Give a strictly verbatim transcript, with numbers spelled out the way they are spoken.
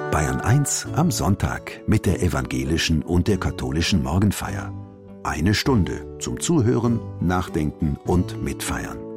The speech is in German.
Bayern eins am Sonntag mit der evangelischen und der katholischen Morgenfeier. Eine Stunde zum Zuhören, Nachdenken und Mitfeiern.